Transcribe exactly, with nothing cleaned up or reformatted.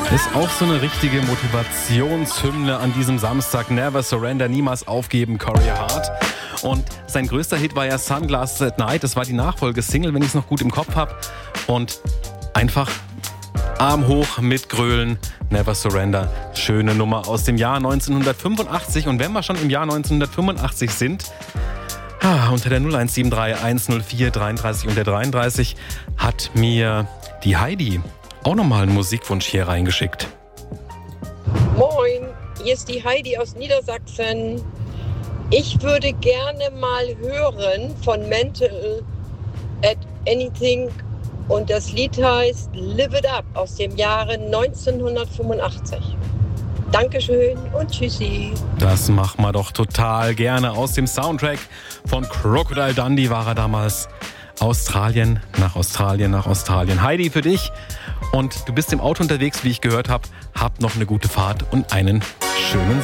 Ist auch so eine richtige Motivationshymne an diesem Samstag. Never surrender, niemals aufgeben, Corey Hart. Und sein größter Hit war ja Sunglasses at Night. Das war die Nachfolgesingle, wenn ich es noch gut im Kopf habe. Und einfach Arm hoch mit Grölen, Never surrender. Schöne Nummer aus dem Jahr neunzehnhundertfünfundachtzig. Und wenn wir schon im Jahr neunzehnhundertfünfundachtzig sind, ah, unter der null eins sieben drei eins null vier dreiunddreißig und der dreiunddreißig hat mir die Heidi auch nochmal einen Musikwunsch hier reingeschickt. Moin, hier ist die Heidi aus Niedersachsen. Ich würde gerne mal hören von Mental at Anything und das Lied heißt Live It Up aus dem Jahre neunzehnhundertfünfundachtzig. Dankeschön und tschüssi. Das machen wir doch total gerne. Aus dem Soundtrack von Crocodile Dundee war er damals. Australien, nach Australien, nach Australien. Heidi, für dich. Und du bist im Auto unterwegs, wie ich gehört habe. Hab noch eine gute Fahrt und einen schönen